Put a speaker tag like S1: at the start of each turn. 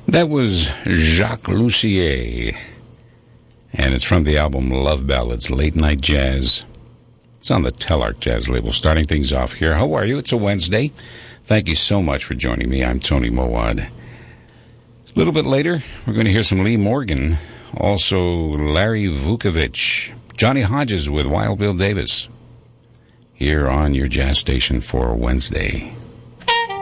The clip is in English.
S1: That was Jacques Lussier, and it's from the album Love Ballads, Late Night Jazz. It's on the Telarc Jazz label. Starting things off here. How are you? It's a Wednesday. Thank you so much for joining me. I'm Tony Mowad. A little bit later, we're going to hear some Lee Morgan, also Larry Vukovich, Johnny Hodges with Wild Bill Davis, here on your jazz station for Wednesday.